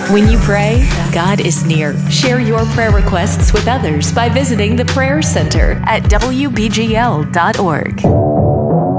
When you pray, God is near. Share your prayer requests with others by visiting the Prayer Center at WBGL.org.